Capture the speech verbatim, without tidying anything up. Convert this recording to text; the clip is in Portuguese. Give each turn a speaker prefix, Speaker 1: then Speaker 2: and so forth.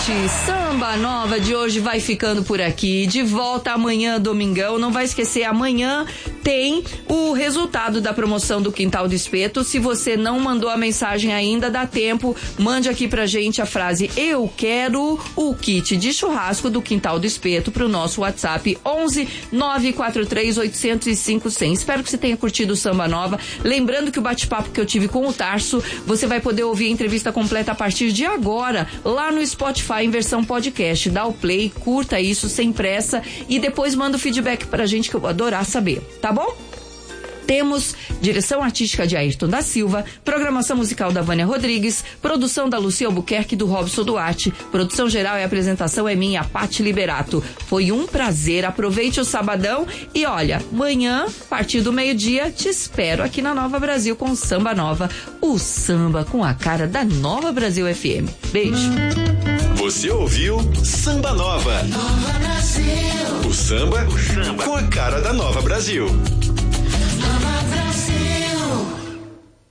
Speaker 1: gente, Samba Nova de hoje vai ficando por aqui. De volta amanhã, domingão. Não vai esquecer, amanhã tem o resultado da promoção do Quintal do Espeto. Se você não mandou a mensagem ainda, dá tempo. Mande aqui pra gente a frase "Eu quero o kit de churrasco do Quintal do Espeto" pro nosso WhatsApp onze nove quatro três oito zero cinco cem. Espero que você tenha curtido o Samba Nova. Lembrando que o bate-papo que eu tive com o Tarso, você vai poder ouvir a entrevista completa a partir de agora, lá no Spotify em versão podcast. Dá o play, curta isso sem pressa e depois manda o feedback pra gente que eu vou adorar saber, tá bom? Temos direção artística de Ayrton da Silva, programação musical da Vânia Rodrigues, produção da Lucia Albuquerque e do Robson Duarte, produção geral e apresentação é minha, Pati Liberato. Foi um prazer, aproveite o sabadão e olha, amanhã, a partir do meio-dia, te espero aqui na Nova Brasil com Samba Nova, o samba com a cara da Nova Brasil F M. Beijo.
Speaker 2: Você ouviu Samba Nova. Nova Brasil. O samba, o samba com a cara da Nova Brasil.